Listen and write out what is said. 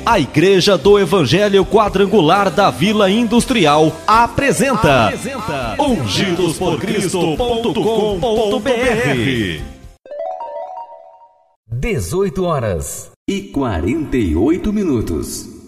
A Igreja do Evangelho Quadrangular da Vila Industrial apresenta ungidosporcristo.com.br. 18h48.